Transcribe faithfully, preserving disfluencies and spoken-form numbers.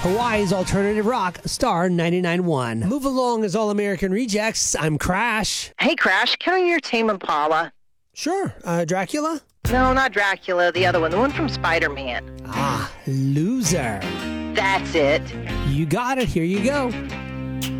Hawaii's alternative rock, Star ninety-nine point one. Move along as All-American Rejects. I'm Crash. Hey, Crash, can I hear Tame Impala? Sure. Uh, Dracula? No, not Dracula, the other one, the one from Spider-Man. Ah, Loser. That's it. You got it. Here you go.